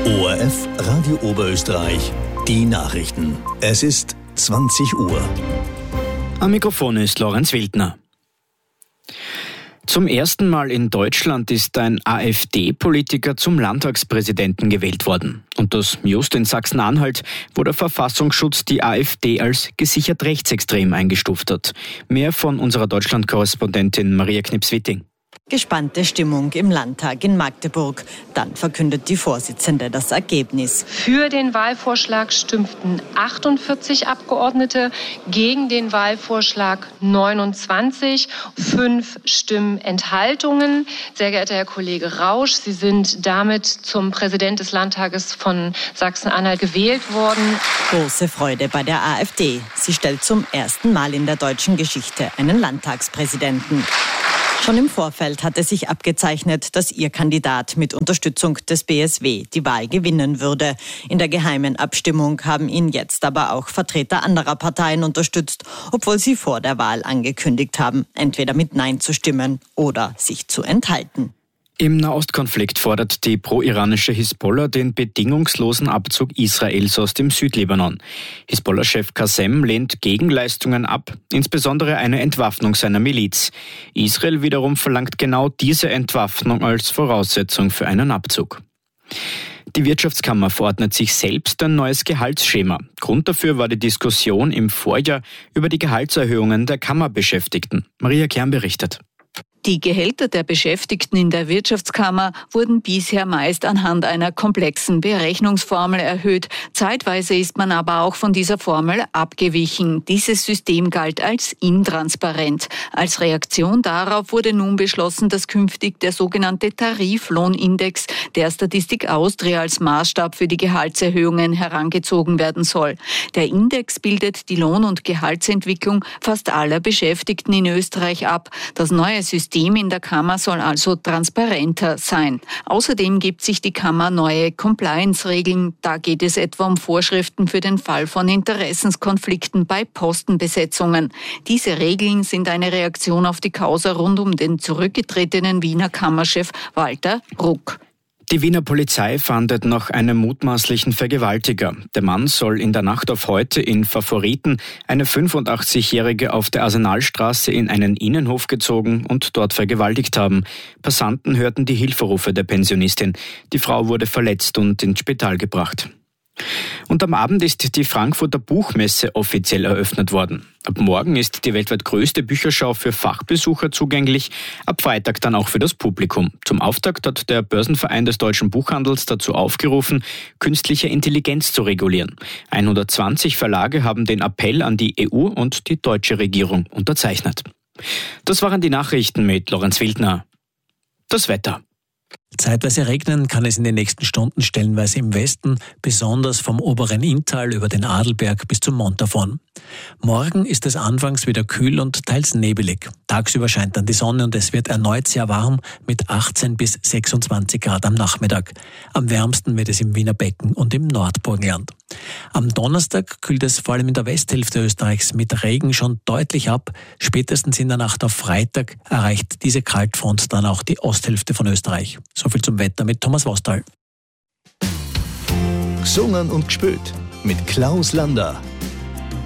ORF Radio Oberösterreich, die Nachrichten. Es ist 20 Uhr. Am Mikrofon ist Lorenz Wildner. Zum ersten Mal in Deutschland ist ein AfD-Politiker zum Landtagspräsidenten gewählt worden. Und das just in Sachsen-Anhalt, wo der Verfassungsschutz die AfD als gesichert rechtsextrem eingestuft hat. Mehr von unserer Deutschland-Korrespondentin Maria Knips-Witting. Gespannte Stimmung im Landtag in Magdeburg. Dann verkündet die Vorsitzende das Ergebnis. Für den Wahlvorschlag stimmten 48 Abgeordnete, gegen den Wahlvorschlag 29, 5 Stimmenthaltungen. Sehr geehrter Herr Kollege Rausch, Sie sind damit zum Präsident des Landtages von Sachsen-Anhalt gewählt worden. Große Freude bei der AfD. Sie stellt zum ersten Mal in der deutschen Geschichte einen Landtagspräsidenten. Schon im Vorfeld hatte sich abgezeichnet, dass ihr Kandidat mit Unterstützung des BSW die Wahl gewinnen würde. In der geheimen Abstimmung haben ihn jetzt aber auch Vertreter anderer Parteien unterstützt, obwohl sie vor der Wahl angekündigt haben, entweder mit Nein zu stimmen oder sich zu enthalten. Im Nahostkonflikt fordert die pro-iranische Hisbollah den bedingungslosen Abzug Israels aus dem Südlibanon. Hisbollah-Chef Qasem lehnt Gegenleistungen ab, insbesondere eine Entwaffnung seiner Miliz. Israel wiederum verlangt genau diese Entwaffnung als Voraussetzung für einen Abzug. Die Wirtschaftskammer verordnet sich selbst ein neues Gehaltsschema. Grund dafür war die Diskussion im Vorjahr über die Gehaltserhöhungen der Kammerbeschäftigten. Maria Kern berichtet. Die Gehälter der Beschäftigten in der Wirtschaftskammer wurden bisher meist anhand einer komplexen Berechnungsformel erhöht. Zeitweise ist man aber auch von dieser Formel abgewichen. Dieses System galt als intransparent. Als Reaktion darauf wurde nun beschlossen, dass künftig der sogenannte Tariflohnindex der Statistik Austria als Maßstab für die Gehaltserhöhungen herangezogen werden soll. Der Index bildet die Lohn- und Gehaltsentwicklung fast aller Beschäftigten in Österreich ab. Das neue System in der Kammer soll also transparenter sein. Außerdem gibt sich die Kammer neue Compliance-Regeln. Da geht es etwa um Vorschriften für den Fall von Interessenskonflikten bei Postenbesetzungen. Diese Regeln sind eine Reaktion auf die Causa rund um den zurückgetretenen Wiener Kammerchef Walter Ruck. Die Wiener Polizei fahndet nach einem mutmaßlichen Vergewaltiger. Der Mann soll in der Nacht auf heute in Favoriten eine 85-Jährige auf der Arsenalstraße in einen Innenhof gezogen und dort vergewaltigt haben. Passanten hörten die Hilferufe der Pensionistin. Die Frau wurde verletzt und ins Spital gebracht. Und am Abend ist die Frankfurter Buchmesse offiziell eröffnet worden. Ab morgen ist die weltweit größte Bücherschau für Fachbesucher zugänglich, ab Freitag dann auch für das Publikum. Zum Auftakt hat der Börsenverein des deutschen Buchhandels dazu aufgerufen, künstliche Intelligenz zu regulieren. 120 Verlage haben den Appell an die EU und die deutsche Regierung unterzeichnet. Das waren die Nachrichten mit Lorenz Wildner. Das Wetter. Zeitweise regnen kann es in den nächsten Stunden stellenweise im Westen, besonders vom oberen Inntal über den Adelberg bis zum Montafon. Morgen ist es anfangs wieder kühl und teils nebelig. Tagsüber scheint dann die Sonne und es wird erneut sehr warm mit 18 bis 26 Grad am Nachmittag. Am wärmsten wird es im Wiener Becken und im Nordburgenland. Am Donnerstag kühlt es vor allem in der Westhälfte Österreichs mit Regen schon deutlich ab. Spätestens in der Nacht auf Freitag erreicht diese Kaltfront dann auch die Osthälfte von Österreich. Soviel zum Wetter mit Thomas Vostal. Gesungen und gespielt mit Klaus Lander.